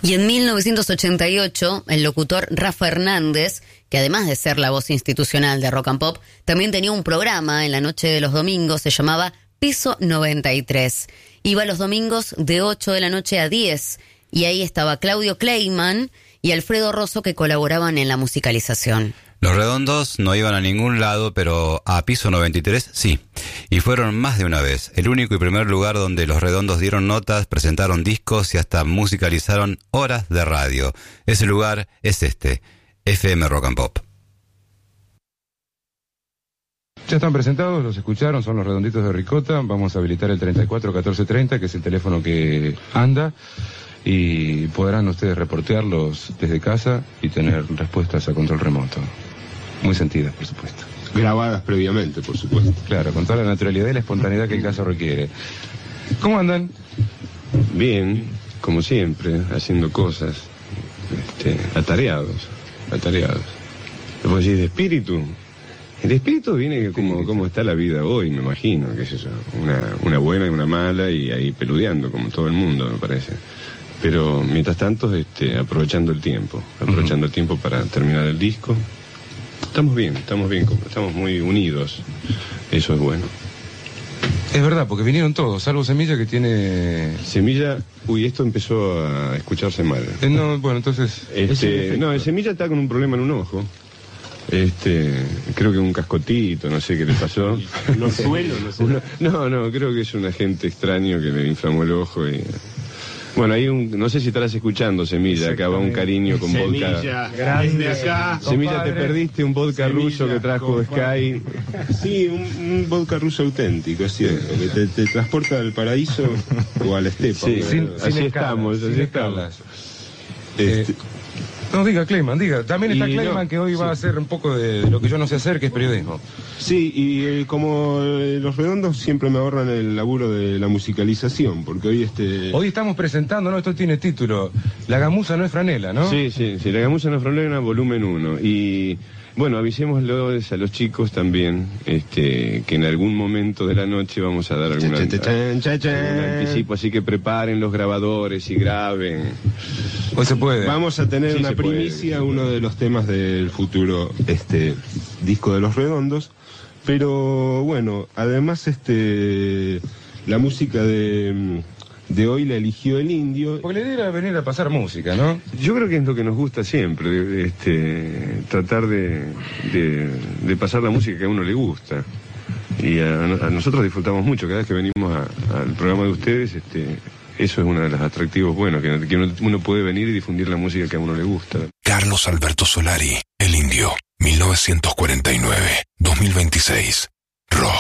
Y en 1988, el locutor Rafa Hernández, que además de ser la voz institucional de Rock and Pop, también tenía un programa en la noche de los domingos, se llamaba Piso 93. Iba los domingos de 8 de la noche a 10, y ahí estaba Claudio Kleiman y Alfredo Rosso, que colaboraban en la musicalización. Los Redondos no iban a ningún lado, pero a Piso 93 sí. Y fueron más de una vez. El único y primer lugar donde los Redondos dieron notas, presentaron discos y hasta musicalizaron horas de radio. Ese lugar es FM Rock and Pop. Ya están presentados, los escucharon, son los Redonditos de Ricota. Vamos a habilitar el 34 1430, que es el teléfono que anda. Y podrán ustedes reportearlos desde casa y tener respuestas a control remoto. Muy sentidas, por supuesto. Grabadas previamente, por supuesto. Claro, con toda la naturalidad y la espontaneidad que el caso requiere. ¿Cómo andan? Bien, como siempre, haciendo cosas, atareados. Después decís, ¿de espíritu? El espíritu viene como está la vida hoy, me imagino, qué es eso, una buena y una mala, y ahí peludeando, como todo el mundo, me parece. Pero mientras tanto, aprovechando el tiempo para terminar el disco. Estamos bien, estamos muy unidos. Eso es bueno. Es verdad, porque vinieron todos, salvo Semilla, que tiene... Semilla, esto empezó a escucharse mal. No, bueno, entonces... el Semilla está con un problema en un ojo. Creo que un cascotito, no sé qué le pasó. No suelo, no sé. No, creo que es un agente extraño que le inflamó el ojo y... Bueno, hay no sé si estarás escuchando, Semilla, acá va un cariño con vodka. Semilla, grande acá. Semilla, te perdiste un vodka ruso que trajo Sky. Sí, un vodka ruso auténtico, es cierto, que te transporta al paraíso o a la estepa. Sí, así estamos. No, diga Kleiman, diga. También está Kleiman, que hoy va a hacer un poco de lo que yo no sé hacer, que es periodismo. Sí, y como los Redondos siempre me ahorran el laburo de la musicalización, porque hoy Hoy estamos presentando, ¿no? Esto tiene título, La gamuza no es franela, ¿no? Sí, La gamuza no es franela, volumen 1. Y... bueno, avisémoslo a los chicos también, que en algún momento de la noche vamos a dar algún anticipo, así que preparen los grabadores y graben. Hoy se puede. Vamos a tener una primicia, uno de los temas del futuro disco de los Redondos, pero bueno, además la música de hoy la eligió el Indio. Porque la idea era venir a pasar música, ¿no? Yo creo que es lo que nos gusta siempre, tratar de pasar la música que a uno le gusta. Y a nosotros disfrutamos mucho, cada vez que venimos al programa de ustedes, eso es uno de los atractivos buenos, que uno puede venir y difundir la música que a uno le gusta. Carlos Alberto Solari, El Indio, 1949-2026. Rock.